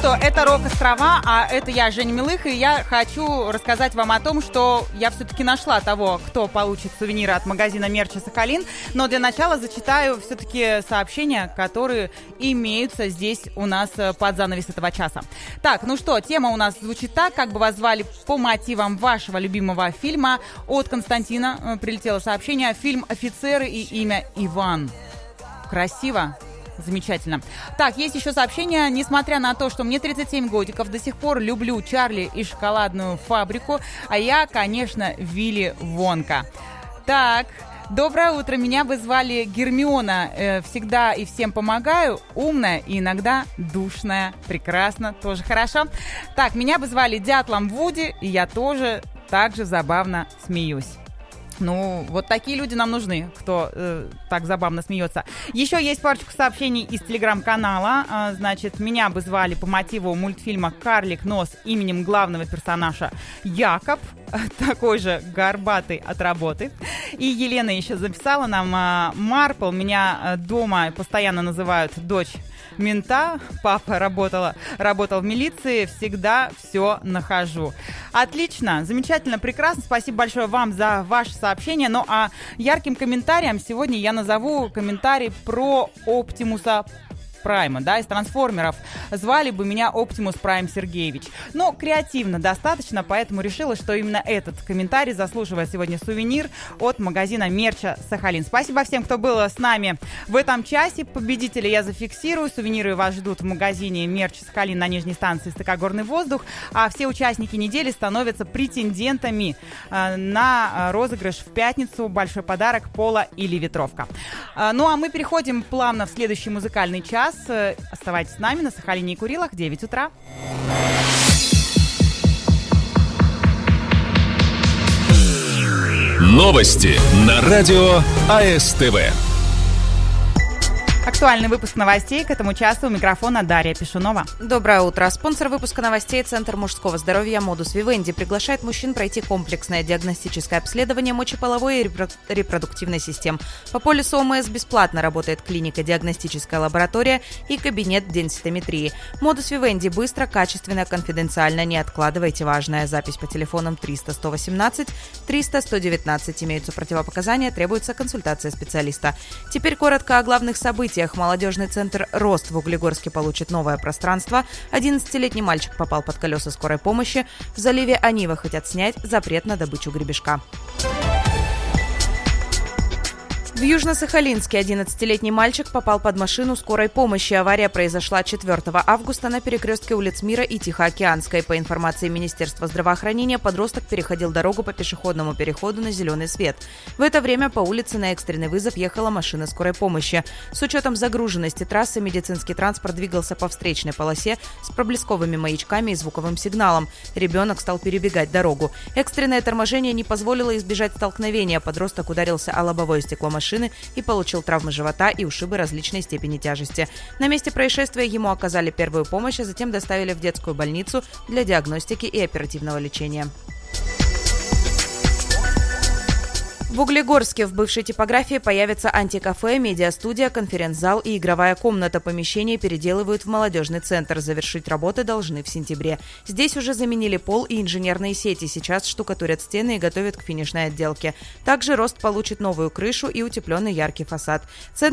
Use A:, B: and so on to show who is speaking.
A: что, это «Рок-острова», а это я, Женя Милых, и я хочу рассказать вам о том, что я все-таки нашла того, кто получит сувениры от магазина мерча «Сахалин», но для начала зачитаю все-таки сообщения, которые имеются здесь у нас под занавес этого часа. Так, ну что, тема у нас звучит так: как бы вас звали по мотивам вашего любимого фильма. От Константина прилетело сообщение: фильм «Офицеры» и имя Иван. Красиво. Замечательно. Так, есть еще сообщение. Несмотря на то, что мне 37 годиков, до сих пор люблю Чарли и шоколадную фабрику, а я, конечно, Вилли Вонка. Так, доброе утро. Меня бы звали Гермиона. Всегда и всем помогаю. Умная и иногда душная. Прекрасно, тоже хорошо. Так, меня бы звали Дятлом Вуди, и я тоже так же забавно смеюсь. Ну, вот такие люди нам нужны, кто так забавно смеется. Еще есть парочку сообщений из телеграм-канала. Значит, меня бы звали по мотиву мультфильма «Карлик Нос» именем главного персонажа Якоб, такой же горбатый от работы. И Елена еще записала нам: Марпл, меня дома постоянно называют дочь мента, папа работал в милиции, всегда все нахожу. Отлично, замечательно, прекрасно, спасибо большое вам за ваше сообщение. Ну а ярким комментарием сегодня я назову комментарий про Оптимуса Прайма, да, из «Трансформеров». Звали бы меня Оптимус Прайм Сергеевич. Но креативно достаточно, поэтому решила, что именно этот комментарий заслуживает сегодня сувенир от магазина мерча «Сахалин». Спасибо всем, кто был с нами в этом часе. Победителя я зафиксирую. Сувениры вас ждут в магазине мерча «Сахалин» на нижней станции СТК «Горный воздух». А все участники недели становятся претендентами на розыгрыш в пятницу. Большой подарок: поло или ветровка. Ну а мы переходим плавно в следующий музыкальный час. Оставайтесь с нами на Сахалине и Курилах, 9 утра.
B: Новости на радио АСТВ.
A: Актуальный выпуск новостей к этому часу. У микрофона Дарья Пешунова.
C: Доброе утро. Спонсор выпуска новостей — Центр мужского здоровья «Модус Вивенди» приглашает мужчин пройти комплексное диагностическое обследование мочеполовой и репродуктивной систем. По полису ОМС бесплатно работает клиника, диагностическая лаборатория и кабинет денситометрии. «Модус Вивенди» быстро, качественно, конфиденциально. Не откладывайте важное. Запись по телефонам 300-118, 300-119. Имеются противопоказания, требуется консультация специалиста. Теперь коротко о главных событиях. Молодежный центр «Рост» в Углегорске получит новое пространство. 11-летний мальчик попал под колеса скорой помощи. В заливе Анива хотят снять запрет на добычу гребешка. В Южно-Сахалинске 11-летний мальчик попал под машину скорой помощи. Авария произошла 4 августа на перекрестке улиц Мира и Тихоокеанской. По информации Министерства здравоохранения, подросток переходил дорогу по пешеходному переходу на зеленый свет. В это время по улице на экстренный вызов ехала машина скорой помощи. С учетом загруженности трассы медицинский транспорт двигался по встречной полосе с проблесковыми маячками и звуковым сигналом. Ребенок стал перебегать дорогу. Экстренное торможение не позволило избежать столкновения. Подросток ударился о лобовое стекло машины и получил травмы живота и ушибы различной степени тяжести. На месте происшествия ему оказали первую помощь, а затем доставили в детскую больницу для диагностики и оперативного лечения. В Углегорске в бывшей типографии появится антикафе, медиастудия, конференц-зал и игровая комната. Помещения переделывают в молодежный центр. Завершить работы должны в сентябре. Здесь уже заменили пол и инженерные сети. Сейчас штукатурят стены и готовят к финишной отделке. Также «Рост» получит новую крышу и утепленный яркий фасад. Центр